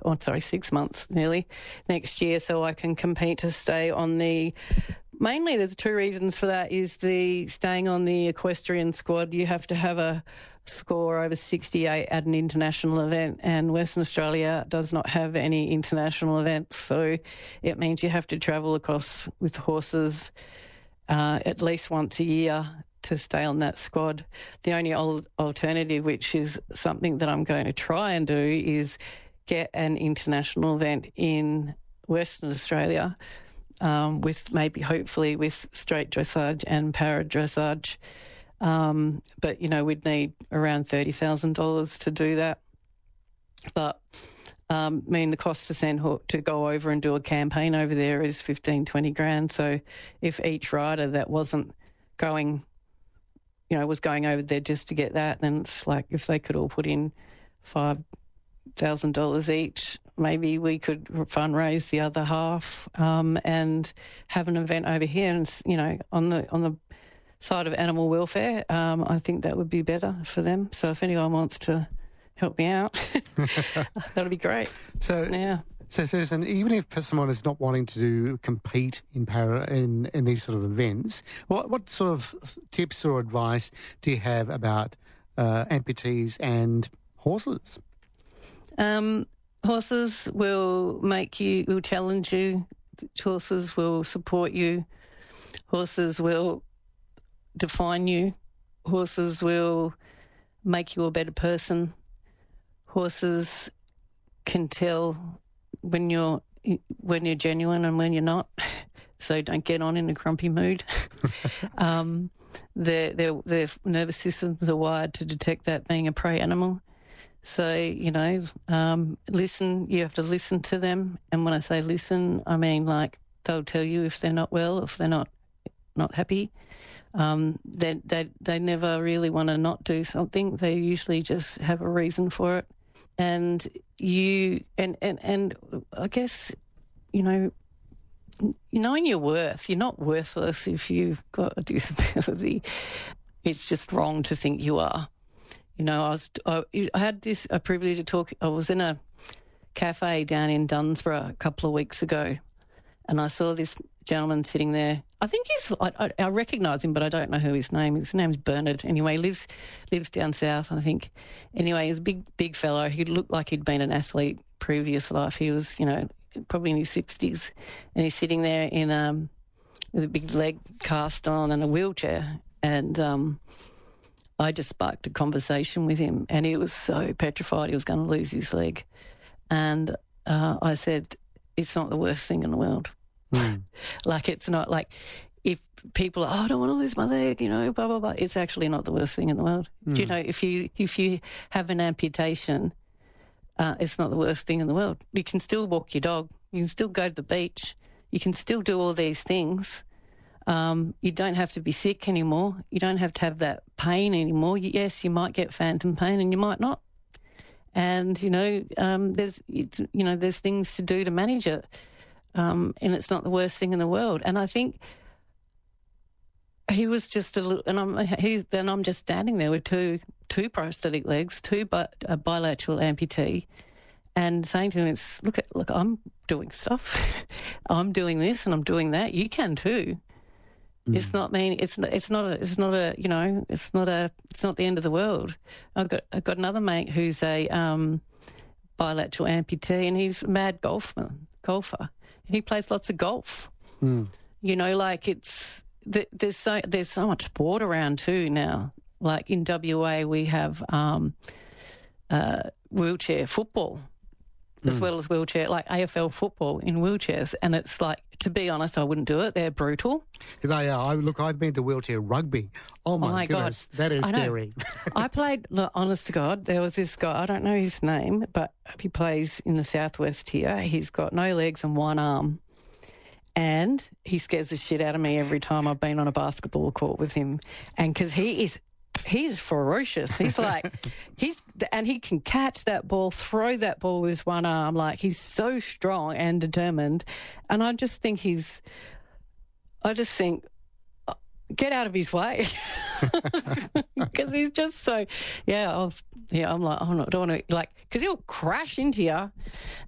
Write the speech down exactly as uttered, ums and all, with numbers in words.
oh, sorry, six months nearly next year, so I can compete to stay on the. Mainly, there's two reasons for that. Is the staying on the equestrian squad, you have to have a score over sixty-eight at an international event, and Western Australia does not have any international events, so it means you have to travel across with horses uh, at least once a year to stay on that squad. The only al- alternative, which is something that I'm going to try and do, is get an international event in Western Australia. Um, with maybe, hopefully, with straight dressage and para dressage. Um, but, you know, we'd need around thirty thousand dollars to do that. But, um, I mean, the cost to send to go over and do a campaign over there is fifteen, twenty grand. So if each rider that wasn't going, you know, was going over there just to get that, then it's like if they could all put in five thousand dollars each, maybe we could fundraise the other half um, and have an event over here. And, you know, on the on the side of animal welfare, um, I think that would be better for them. So if anyone wants to help me out, that would be great. So, yeah. So, Susan, even if someone is not wanting to do, compete in para in, in these sort of events, what what sort of tips or advice do you have about uh, amputees and horses? Um, horses will make you, will challenge you. Horses will support you. Horses will define you. Horses will make you a better person. Horses can tell when you're when you're genuine and when you're not. So don't get on in a grumpy mood. um, their their their nervous systems are wired to detect that being a prey animal. So, you know, um, listen, you have to listen to them. And when I say listen, I mean like they'll tell you if they're not well, if they're not not happy. Um, they, they, they never really want to not do something. They usually just have a reason for it. And you, and, and, and I guess, you know, knowing your worth, you're not worthless if you've got a disability. It's just wrong to think you are. You know, I was I, I had this a privilege to talk. I was in a cafe down in Dunsborough a couple of weeks ago, and I saw this gentleman sitting there. I think he's I, I, I recognise him, but I don't know who his name is. His name's Bernard. Anyway, he lives lives down south, I think. Anyway, he's a big big fellow. He looked like he'd been an athlete previous life. He was, you know, probably in his sixties, and he's sitting there in um with a big leg cast on and a wheelchair, and um. I just sparked a conversation with him, and he was so petrified he was going to lose his leg. And uh, I said, it's not the worst thing in the world. Mm. Like, it's not like if people are, oh, I don't want to lose my leg, you know, blah, blah, blah. It's actually not the worst thing in the world. Mm. Do you know, if you if you have an amputation, uh, it's not the worst thing in the world. You can still walk your dog. You can still go to the beach. You can still do all these things. Um, you don't have to be sick anymore. You don't have to have that pain anymore. Yes, you might get phantom pain and you might not. And, you know, um, there's, it's, you know, there's things to do to manage it. Um, and it's not the worst thing in the world. And I think he was just a little, and I'm, he's, then I'm just standing there with two, two prosthetic legs, two bi, a bilateral amputee, and saying to him, it's, look, at, look, I'm doing stuff. I'm doing this and I'm doing that. You can too. It's not mean. It's it's not a. It's not a. You know. It's not a. It's not the end of the world. I've got. I've got another mate who's a um, bilateral amputee, and he's a mad golfer. Golfer, and he plays lots of golf. Mm. You know, like it's there's so there's so much sport around too now. Like in W A, we have um, uh, wheelchair football, as mm. well as wheelchair, like A F L football in wheelchairs, and it's like, to be honest, I wouldn't do it. They're brutal. They are. I, look, I've been to wheelchair rugby. Oh, my, oh my goodness. God. That is I scary. I played, look, honest to God, there was this guy, I don't know his name, but he plays in the southwest here. He's got no legs and one arm, and he scares the shit out of me every time I've been on a basketball court with him. And because he is... He's ferocious. He's like, he's, and he can catch that ball, throw that ball with one arm. Like, he's so strong and determined. And I just think he's, I just think, get out of his way. Because he's just so, yeah, I've, yeah, I'm like, oh, no, I don't want to, like, because he'll crash into you.